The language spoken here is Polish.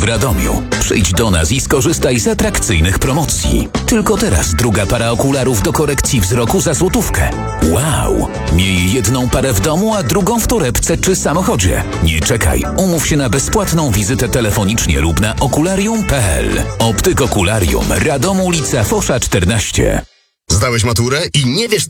w Radomiu. Przyjdź do nas i skorzystaj z atrakcyjnych promocji. Tylko teraz druga para okularów do korekcji wzroku za złotówkę. Wow! Miej jedną parę w domu, a drugą w torebce czy samochodzie. Nie czekaj, umów się na bezpłatną wizytę telefonicznie lub na okularium.pl. Optyk Okularium, Radom, ulica Fosza 14. Zdałeś maturę i nie wiesz,